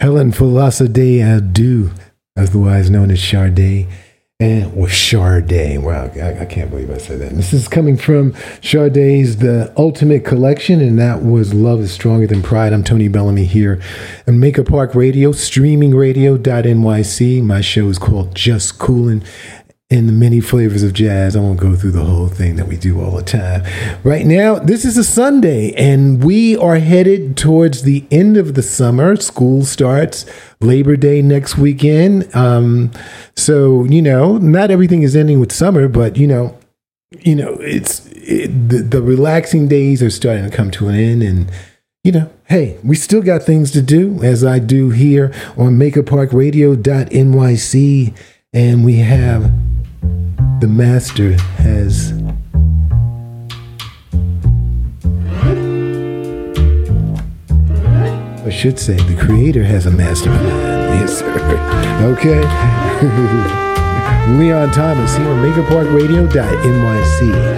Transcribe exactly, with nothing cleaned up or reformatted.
Helen Philosophe Adu, otherwise known as Sade, and or Sade. Wow, I, I can't believe I said that. And this is coming from Sade's The Ultimate Collection, and that was Love is Stronger Than Pride. I'm Tony Bellamy here on Maker Park Radio, streaming radio dot N Y C. My show is called Just Coolin'. In the many flavors of jazz. I won't go through the whole thing that we do all the time. Right now, this is a Sunday, and we are headed towards the end of the summer. School starts Labor Day next weekend. Um, so, you know, not everything is ending with summer, but, you know, you know, it's it, the, the relaxing days are starting to come to an end, and you know, hey, we still got things to do, as I do here on Maker Park Radio dot N Y C, and we have the master has I should say the creator has a master plan. Yes, sir. Okay. Leon Thomas here on Maker Park Radio dot N Y C.